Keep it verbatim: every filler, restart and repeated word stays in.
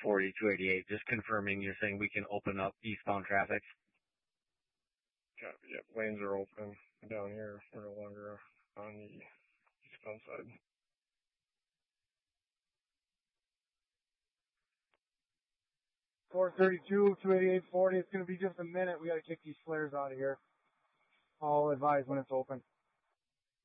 forty, two eighty-eight. Just confirming you're saying we can open up eastbound traffic. Copy. Yep, lanes are open down here. We're no longer on the eastbound side. four thirty-two, two eighty-eight, forty. It's going to be just a minute. We got to kick these flares out of here. I'll advise when it's open.